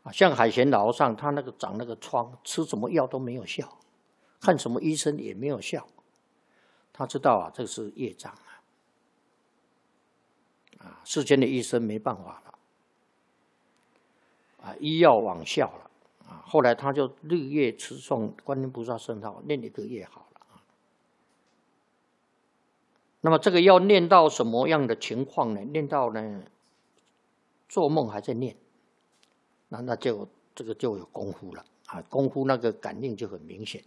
像海贤老和尚，他那个长那个疮，吃什么药都没有效，看什么医生也没有效。他知道啊，这是业障啊，世间的医生没办法了，医药罔效了啊。后来他就日夜持诵观音菩萨圣号，念1个月好了啊。那么这个要念到什么样的情况呢？念到呢，做梦还在念，那就这个就有功夫了啊，功夫那个感应就很明显。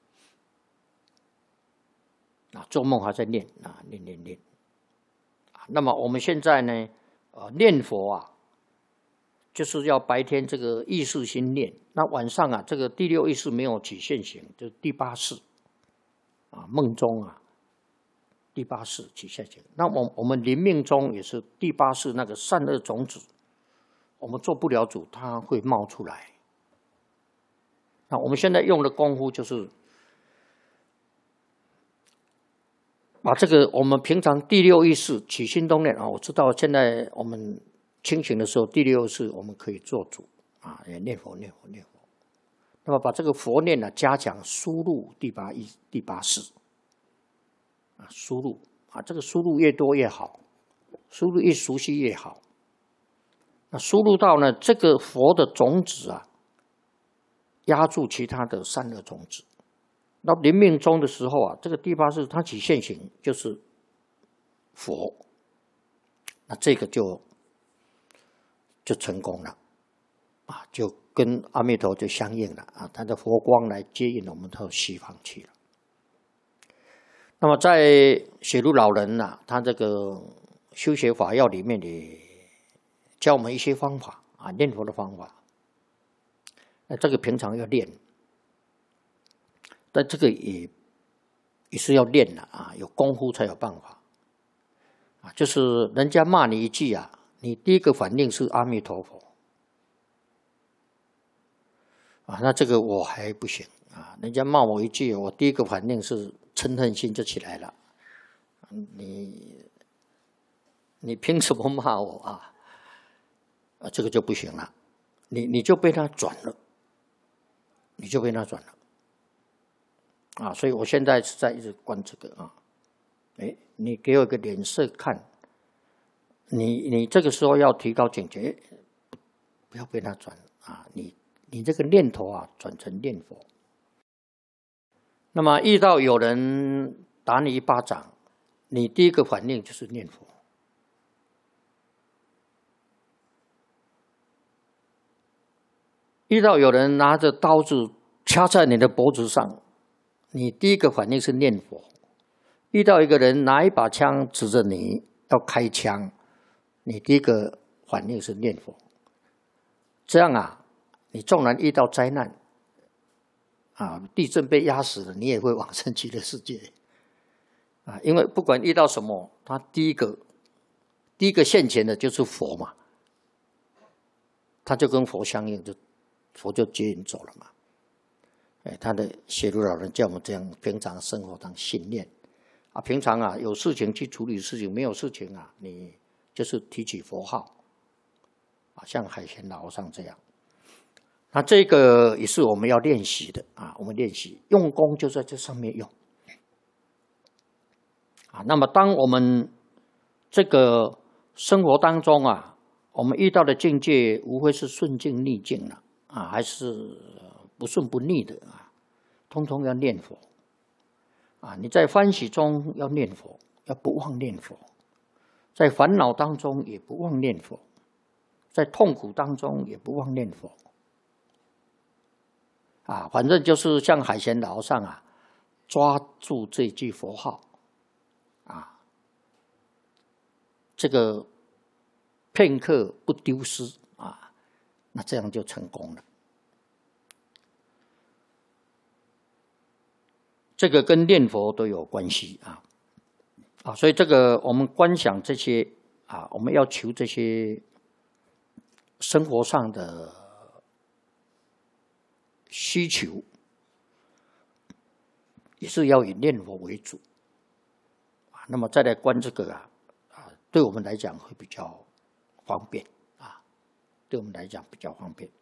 做梦还在念念那么我们现在呢，念佛啊，就是要白天这个意识心念，那晚上啊，这个第6意识没有起现行，就是第8识梦中啊，第8识起现行。那我们临命中也是第8识那个善恶种子，我们做不了主，它会冒出来。那我们现在用的功夫就是。把这个我们平常第6意识起心动念我知道现在我们清醒的时候，第6意识我们可以做主也念佛。那么把这个佛念加强输入第8识输入这个输入越多越好，输入越熟悉越好。那输入到呢这个佛的种子压住其他的善恶种子。到临命终的时候这个第8识它起现行就是佛，那这个就成功了就跟阿弥陀就相应了他的佛光来接引我们到西方去了。那么在雪如老人他这个修学法要里面也教我们一些方法念佛的方法，那这个平常要练。但这个也是要练的有功夫才有办法就是人家骂你一句你第一个反应是阿弥陀佛那这个我还不行人家骂我一句，我第一个反应是嗔恨心就起来了。你凭什么骂我这个就不行了，你就被他转了，所以我现在是在一直观这个你给我一个脸色看，你这个时候要提高警觉，不要被他转你这个念头转成念佛。那么遇到有人打你一巴掌，你第一个反应就是念佛。遇到有人拿着刀子掐在你的脖子上，你第一个反应是念佛。遇到一个人拿一把枪指着你要开枪，你第一个反应是念佛。这样你纵然遇到灾难地震被压死了，你也会往生极乐世界因为不管遇到什么，他第一个现前的就是佛嘛，他就跟佛相应，佛就接引走了嘛。他的雪如老人叫我们这样平常生活当信念平常有事情去处理事情，没有事情你就是提起佛号像海贤老和尚这样。那这个也是我们要练习的我们练习用功就在这上面用那么当我们这个生活当中我们遇到的境界无非是顺境逆境了还是不顺不逆的通通要念佛你在欢喜中要念佛，要不忘念佛；在烦恼当中也不忘念佛，在痛苦当中也不忘念佛反正就是像海贤老和尚抓住这句佛号这个片刻不丢失那这样就成功了。这个跟念佛都有关系所以这个我们观想这些我们要求这些生活上的需求，也是要以念佛为主那么再来观这个对我们来讲会比较方便对我们来讲比较方便。